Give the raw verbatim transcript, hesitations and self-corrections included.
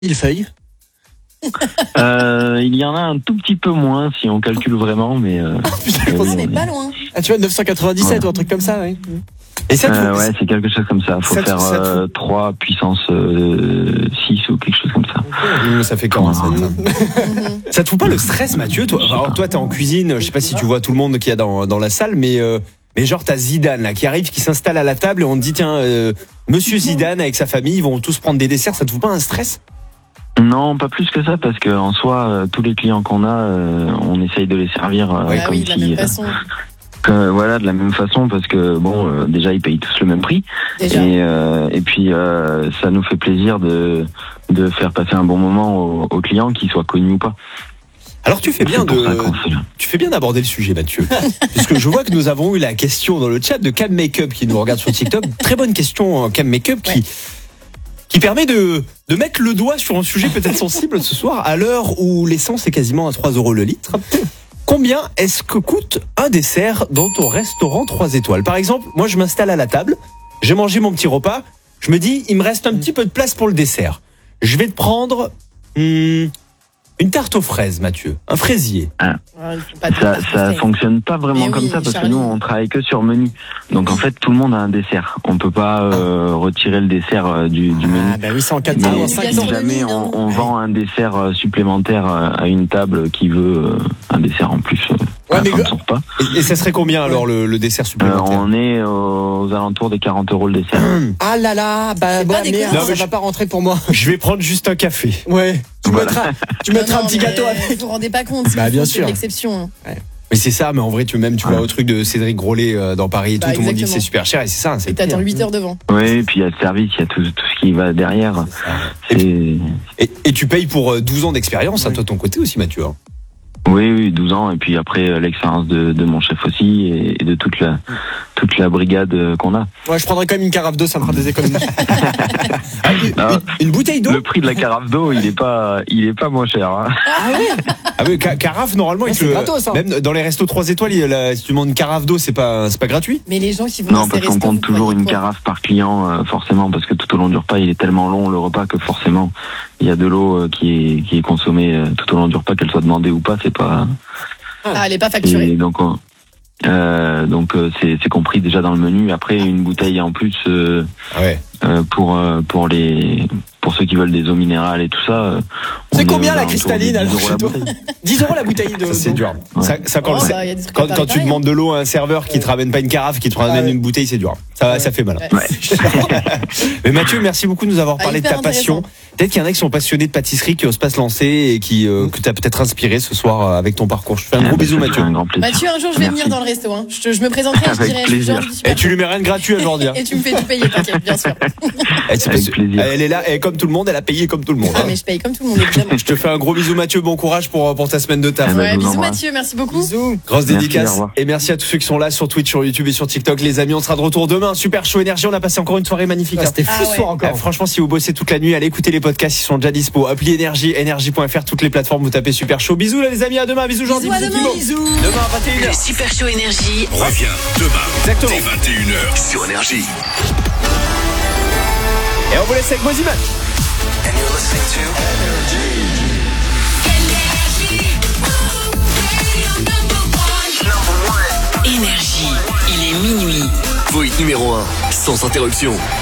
millefeuilles. euh, il y en a un tout petit peu moins si on calcule vraiment, mais. Euh, oh, putain, oui, on n'est pas loin. Ah, tu vois, neuf cent quatre-vingt-dix-sept ouais. ou un truc comme ça, oui. Et ça, euh, ouais, c'est quelque chose comme ça. Faut ça, faire ça, euh, trois puissance euh, six ou quelque chose comme ça. Mmh, ça fait comment ça? Ça te fout pas le stress, Mathieu? Toi, alors toi, t'es en cuisine. Je sais pas si tu vois tout le monde qu'il y a dans dans la salle, mais euh, mais genre t'as Zidane là qui arrive, qui s'installe à la table et on te dit tiens, euh, Monsieur Zidane avec sa famille, ils vont tous prendre des desserts. Ça te fout pas un stress? Non, pas plus que ça, parce que en soi, euh, tous les clients qu'on a, euh, on essaye de les servir euh, ah comme oui, de la si, même façon. Euh, que, voilà, de la même façon, parce que bon, euh, déjà ils payent tous le même prix, déjà. et euh, et puis euh, ça nous fait plaisir de de faire passer un bon moment aux, aux clients, qu'ils soient connus ou pas. Alors tu fais bien de, tu fais bien d'aborder le sujet, Mathieu, puisque je vois que nous avons eu la question dans le chat de Cam Makeup qui nous regarde sur TikTok. Très bonne question, Cam Makeup, qui ouais. qui permet de de mettre le doigt sur un sujet peut-être sensible ce soir, à l'heure où l'essence est quasiment à trois euros le litre. Combien est-ce que coûte un dessert dans ton restaurant trois étoiles? Par exemple, moi je m'installe à la table, j'ai mangé mon petit repas, je me dis il me reste un petit peu de place pour le dessert. Je vais te prendre hmm, une tarte aux fraises, Mathieu, un fraisier. Ah. Ça, ça fonctionne pas vraiment mais comme oui, ça parce Charlie. que nous on travaille que sur menu. Donc en fait tout le monde a un dessert. On peut pas euh, retirer le dessert euh, du, du menu. Ah bah oui, c'est en quatre mais si jamais on, on vend un dessert supplémentaire à une table qui veut euh, un dessert en plus. Euh, ouais, mais le repas. Et, et ça serait combien alors le, le dessert supplémentaire? euh, On est aux, aux alentours des quarante euros le dessert. Ah là là, bah bon, merde, non, ça je... va pas rentrer pour moi. Je vais prendre juste un café. Ouais. Tu voilà. mettras, tu mettras non, non, un petit gâteau avec. Vous vous rendez pas compte, bah, bien sûr. C'est l'exception. Ouais. Mais c'est ça, mais en vrai, tu même tu ouais. vas au truc de Cédric Grolet euh, dans Paris et tout, bah, tout le monde dit que c'est super cher et c'est ça. C'est et t'attends huit heures devant. Oui, et puis il y a le service, il y a tout, tout ce qui va derrière. Et, et, et tu payes pour douze ans d'expérience, oui. à toi ton côté aussi, Mathieu. Hein. Oui, oui, douze ans, et puis après l'expérience de, de mon chef aussi, et, et de toute la, toute la brigade qu'on a. Ouais, je prendrais quand même une carafe d'eau, ça me fera des économies. ah, une, non, une, une bouteille d'eau. Le prix de la carafe d'eau, il est pas, il est pas moins cher. Hein. Ah oui. Ah oui, carafe normalement, il te, gratos, hein. Même dans les restos trois étoiles, il, là, si tu demandes une carafe d'eau, c'est pas, c'est pas gratuit. Mais les gens qui vont non, parce qu'on compte toujours une carafe par client, euh, forcément, parce que tout au long du repas, il est tellement long le repas que forcément, il y a de l'eau euh, qui est, qui est consommée euh, tout au long du repas, qu'elle soit demandée ou pas, c'est pas. Ah, elle est pas facturée. Et donc, euh, donc euh, c'est, c'est compris déjà dans le menu. Après, une bouteille en plus euh, ah ouais. euh, pour euh, pour les pour ceux qui veulent des eaux minérales et tout ça. C'est combien la cristalline alors chez toi? dix euros la bouteille de. Ça, c'est dur. Ouais. Ça, ça, quand, oh, bah, quand, quand tu demandes de l'eau à un serveur qui te ramène pas une carafe, qui te ramène ah ouais. une bouteille, c'est dur. Ça, ouais. ça fait mal. Ouais. Mais Mathieu, merci beaucoup de nous avoir parlé ah, de ta passion. Peut-être qu'il y en a qui sont passionnés de pâtisserie, qui osent pas se lancer et qui euh, que tu as peut-être inspiré ce soir avec ton parcours. Je te fais un gros bisou, Mathieu. Un grand Mathieu, un jour je vais merci. venir dans le resto. Hein. Je, te, je me présenterai, je dirai. Plaisir. Et tu lui mets rien de gratuit aujourd'hui. Et tu me fais tout payer, t'inquiète, bien sûr. Avec plaisir. Elle est là, et comme tout le monde, elle a payé comme tout le monde. Ah, mais je paye comme tout le monde, évidemment. Je te fais un gros bisou, Mathieu. Bon courage pour, pour ta semaine de taf. Ouais, bisous, Mathieu. Merci beaucoup. Bisous. Grosse dédicace. Et merci à tous ceux qui sont là sur Twitch, sur YouTube et sur TikTok. Les amis, on sera de retour demain. Super Show Énergie. On a passé encore une soirée magnifique. Ah, c'était fou ce soir encore. Franchement, si vous bossez toute la nuit, allez écouter les podcasts. Ils sont déjà dispo. Appli Énergie, énergie point f r, toutes les plateformes. Vous tapez Super Show. Bisous, là, les amis. À demain. Bisous, Jean. Bisous, à demain. Bisous. Demain à vingt et une heures. Le Super Show Énergie revient demain. Exactement. Dès vingt et une heures sur Énergie. Et on vous laisse avec Moziman. Énergie, il est minuit. Voït numéro un, sans interruption.